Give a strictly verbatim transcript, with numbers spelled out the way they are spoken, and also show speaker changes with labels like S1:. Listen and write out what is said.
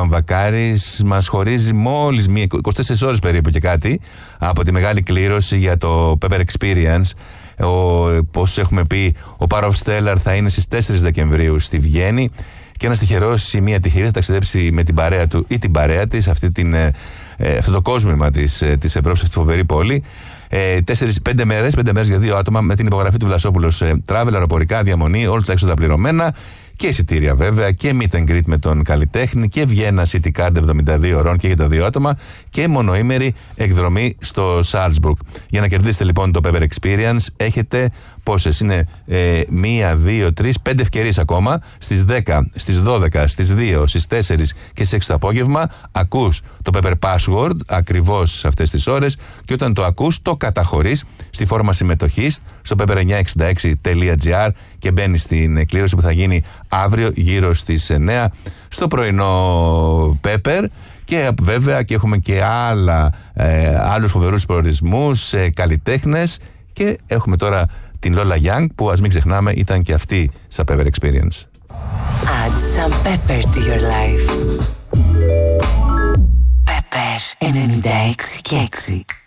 S1: Βαμβακάρης μας χωρίζει μόλις μία, είκοσι τέσσερις ώρες περίπου και κάτι από τη μεγάλη κλήρωση για το Pepper Experience. Ο, πώς έχουμε πει, ο Power of Stellar θα είναι στις τέσσερις Δεκεμβρίου στη Βιέννη και ένας τυχερός ή μία τυχερή θα ταξιδέψει με την παρέα του ή την παρέα της αυτή την, ε, αυτό το κόσμημα της, της Ευρώπης, αυτή τη φοβερή πόλη. Ε, τέσσερις, πέντε μέρες, πέντε μέρες για δύο άτομα με την υπογραφή του Βλασόπουλος, ε, travel, αεροπορικά, διαμονή, όλα τα έξοδα πληρωμένα και εισιτήρια βέβαια και meet and greet με τον καλλιτέχνη και Βιέννα City Card εβδομήντα δύο ωρών και για τα δύο άτομα και μονοήμερη εκδρομή στο Salzburg. Για να κερδίσετε λοιπόν το Pepper Experience έχετε πόσες είναι, ε, μία, δύο, τρεις, πέντε ευκαιρίες ακόμα στις δέκα, στις δώδεκα, στις δύο, στις τέσσερις και στις έξι το απόγευμα. Ακούς το Pepper Password ακριβώς σε αυτές τις ώρες και όταν το ακούς το καταχωρείς στη φόρμα συμμετοχής στο pepper εννιακόσια εξήντα έξι τελεία τζι άρ και μπαίνεις στην κλήρωση που θα γίνει αύριο γύρω στις εννέα στο πρωινό Pepper. Και βέβαια και έχουμε και άλλα, ε, άλλους φοβερούς προορισμούς, ε, καλλιτέχνες και έχουμε τώρα την Lola Young που ας μην ξεχνάμε ήταν και αυτή στα Pepper Experience.
S2: Add some pepper to your life. Pepper ενενήντα έξι και έξι.